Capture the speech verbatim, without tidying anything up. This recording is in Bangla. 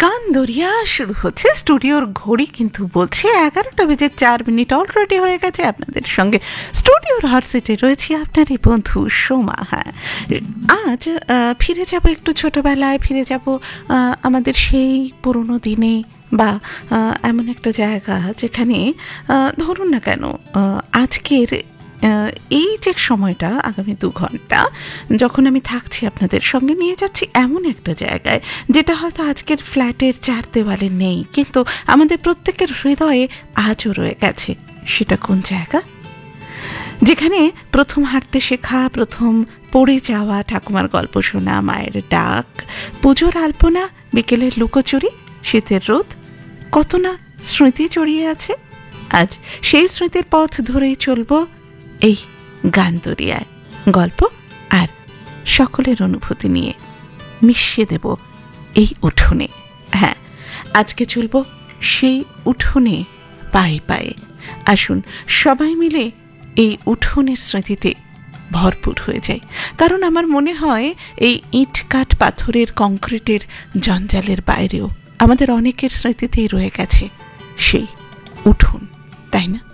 গান দরিয়া শুরু হচ্ছে। স্টুডিওর ঘড়ি কিন্তু বলছে এগারোটা বেজে চার মিনিট অলরেডি হয়ে গেছে। আপনাদের সঙ্গে স্টুডিওর হট সিটে রয়েছি আপনার এই বন্ধু সোমা। হ্যাঁ, আজ ফিরে যাব একটু ছোটবেলায়, ফিরে যাব আমাদের সেই পুরনো দিনে, বা এমন একটা জায়গা যেখানে ধরুন না কেন আজকের এই যে সময়টা, আগামী দু ঘন্টা যখন আমি থাকছি আপনাদের সঙ্গে, নিয়ে যাচ্ছি এমন একটা জায়গায় যেটা হয়তো আজকের ফ্ল্যাটের চার দেওয়ালে নেই, কিন্তু আমাদের প্রত্যেকের হৃদয়ে আজও রয়ে গেছে। সেটা কোন জায়গা? যেখানে প্রথম হাঁটতে শেখা, প্রথম পড়ে যাওয়া, ঠাকুমার গল্প শোনা, মায়ের ডাক, পুজোর আলপনা, বিকেলের লুকোচুরি, শীতের রোদ, কত না স্মৃতি জড়িয়ে আছে। আজ সেই স্মৃতির পথ ধরেই চলবো এই গান দরিয়ায়, গল্প আর সকলের অনুভূতি নিয়ে মিশিয়ে দেব এই উঠোনে। হ্যাঁ, আজকে চলবো সেই উঠোনে পায়ে পায়ে। আসুন সবাই মিলে এই উঠোনের স্মৃতিতে ভরপুর হয়ে যায়, কারণ আমার মনে হয় এই ইট কাঠ পাথরের কংক্রিটের জঞ্জালের বাইরেও আমাদের অনেকের স্মৃতিতেই রয়ে গেছে সেই উঠোন, তাই না?